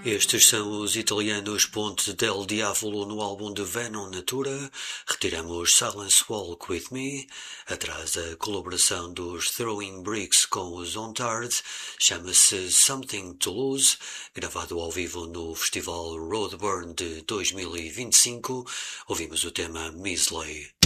Estes são os italianos Ponte del Diavolo no álbum de Venom Natura. Retiramos Silence Walk With Me. Atrás a colaboração dos Throwing Bricks com os On Tard. Chama-se Something to Lose. Gravado ao vivo no Festival Roadburn de 2025. Ouvimos o tema Misley.